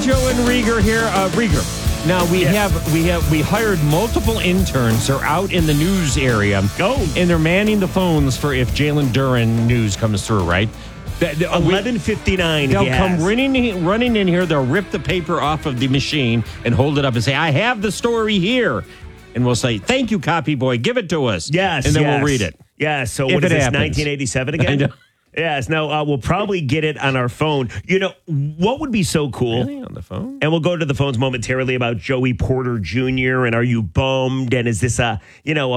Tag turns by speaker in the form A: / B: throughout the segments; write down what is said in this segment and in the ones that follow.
A: Joe and Rieger here. Rieger. Now we hired multiple interns. They're out in the news area. And they're manning the phones for if Jalen Duren news comes through, right?
B: 11:59.
A: They'll come running in here. They'll rip the paper off of the machine and hold it up and say, "I have the story here." And we'll say, "Thank you, copy boy. Give it to us."
B: Yes.
A: And then we'll read it.
B: Yeah. So
A: If
B: what is
A: it
B: this,
A: happens.
B: 1987 again? Yes. No, we'll probably get it on our phone. You know, what would be so cool?
A: Really? On the phone?
B: And we'll go to the phones momentarily about Joey Porter Jr. And are you bummed? And is this is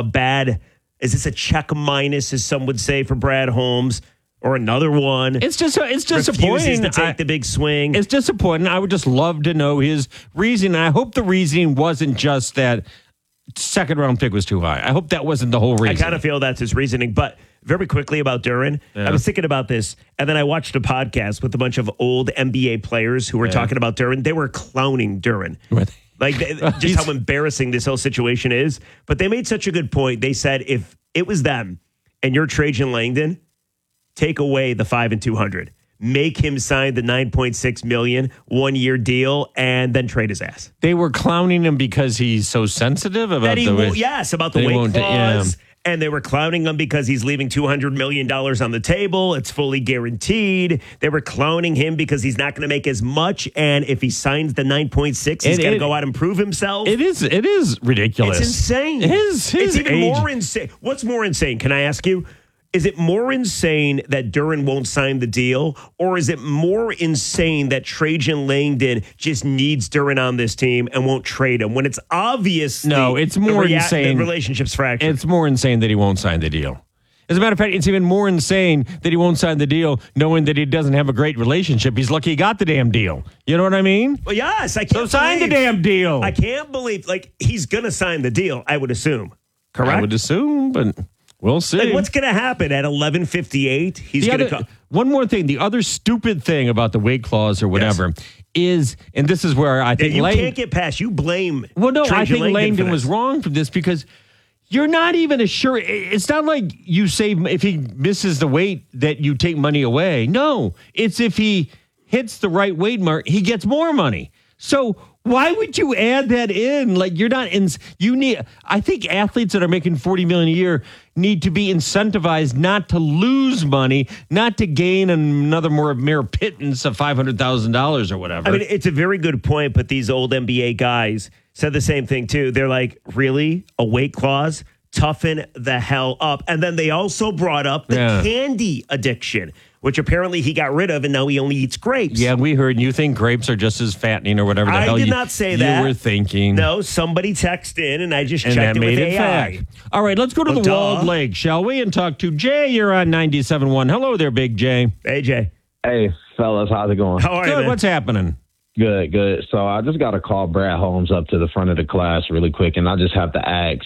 B: this a check minus, as some would say, for Brad Holmes? Or another one.
A: It's disappointing.
B: Refuses to take the big swing.
A: It's disappointing. I would just love to know his reason. I hope the reasoning wasn't just that second round pick was too high. I hope that wasn't the whole reason.
B: I kind of feel that's his reasoning. But very quickly about Duren, I was thinking about this, and then I watched a podcast with a bunch of old NBA players who were talking about Duren. They were clowning Duren. Like, just how embarrassing this whole situation is. But they made such a good point. They said if it was them and you're Trajan Langdon, take away the 5 and 200, make him sign the $9.6 million 1-year deal, and then trade his ass.
A: They were clowning him because he's so sensitive about
B: about the weight clause. And they were clowning him because he's leaving $200 million on the table. It's fully guaranteed. They were clowning him because he's not going to make as much. And if he signs the 9.6, he's going to go out and prove himself.
A: It is ridiculous.
B: It's insane.
A: It's
B: even more insane. What's more insane? Can I ask you? Is it more insane that Duren won't sign the deal, or is it more insane that Trajan Langdon just needs Duren on this team and won't trade him when it's obvious?
A: No, it's more insane.
B: The relationship's fractured.
A: It's more insane that he won't sign the deal. As a matter of fact, it's even more insane that he won't sign the deal knowing that he doesn't have a great relationship. He's lucky he got the damn deal. You know what I mean?
B: Well, yes, I can't.
A: So sign the damn deal.
B: I can't believe, he's going to sign the deal, I would assume. Correct?
A: I would assume, but we'll see.
B: What's going to happen at 11:58? He's going to come.
A: One more thing. The other stupid thing about the weight clause or whatever is, and this is where I think
B: you can't get past. You blame.
A: Well, no, I think
B: Langdon
A: Langdon was wrong for this because you're not even assured. It's not like you say if he misses the weight that you take money away. No, it's if he hits the right weight mark, he gets more money. So why would you add that in? Like, you're not in. You need. I think athletes that are making $40 million a year need to be incentivized not to lose money, not to gain another mere pittance of $500,000 or whatever.
B: I mean, it's a very good point. But these old NBA guys said the same thing too. They're like, really, a weight clause? Toughen the hell up. And then they also brought up the candy addiction, which apparently he got rid of, and now he only eats grapes.
A: Yeah, we heard you think grapes are just as fattening or whatever the hell
B: I did not say that.
A: You were thinking.
B: No, somebody texted in, and I just
A: and
B: checked
A: that
B: it with
A: made it
B: AI.
A: fact. All right, let's go to the Walled Lake, shall we? And talk to Jay. You're on 97.1. Hello there, Big Jay.
B: Hey, Jay.
C: Hey, fellas. How's it going?
B: How are you,
A: Good.
B: man?
A: What's happening?
C: Good. So I just got to call Brad Holmes up to the front of the class really quick, and I just have to ask,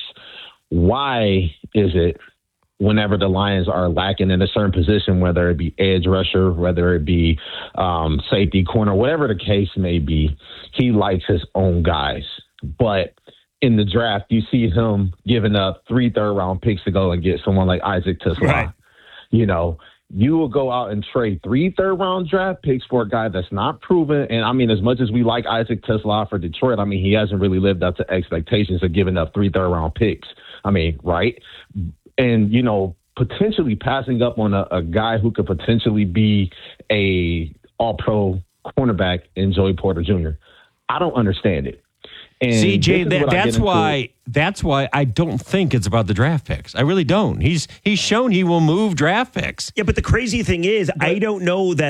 C: why is it whenever the Lions are lacking in a certain position, whether it be edge rusher, whether it be safety corner, whatever the case may be, he likes his own guys. But in the draft, you see him giving up 3 third-round picks to go and get someone like Isaac Tisla.
B: Right.
C: You know, you will go out and trade 3 third-round draft picks for a guy that's not proven. And, I mean, as much as we like Isaac Tisla for Detroit, I mean, he hasn't really lived up to expectations of giving up 3 third-round picks. I mean, right? And, you know, potentially passing up on a guy who could potentially be a all-pro cornerback in Joey Porter Jr. I don't understand it. And
A: see, Jay, that's why I don't think it's about the draft picks. I really don't. He's shown he will move draft picks.
B: Yeah, but the crazy thing is, I don't know that